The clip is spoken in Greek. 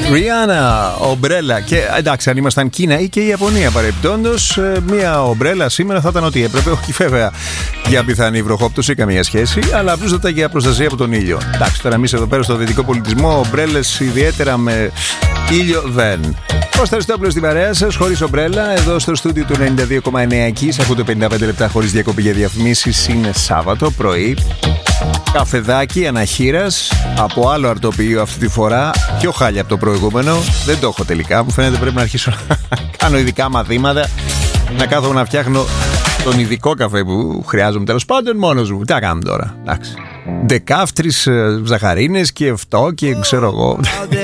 Ριάννα, ομπρέλα. Και εντάξει, αν ήμασταν Κίνα ή και η Ιαπωνία παρεπτόντως, μία ομπρέλα σήμερα θα ήταν ό,τι έπρεπε. Όχι βέβαια για πιθανή βροχόπτωση, καμία σχέση, αλλά απλούστατα για προστασία από τον ήλιο. Εντάξει, τώρα εμείς εδώ πέρα στο δυτικό πολιτισμό, ομπρέλες ιδιαίτερα με ήλιο δεν. Κώστα Αριστόπουλος στην παρέα σας, χωρίς ομπρέλα, εδώ στο στούντιο του 92,9 εκεί. Σε ακούτε 55 λεπτά χωρίς διακοπή για διαφημίσεις. Είναι Σάββατο πρωί. Καφεδάκι αναχείρας από άλλο αρτοποιείο αυτή τη φορά. Πιο χάλια από το προηγούμενο. Δεν το έχω τελικά. Μου φαίνεται πρέπει να αρχίσω να κάνω ειδικά μαθήματα. Να κάθομαι να φτιάχνω τον ειδικό καφέ που χρειάζομαι τέλος πάντων μόνος μου. Τι θα κάνω τώρα. Εντάξει. Δεκάφ, 3 ζαχαρίνες και αυτό και ξέρω εγώ.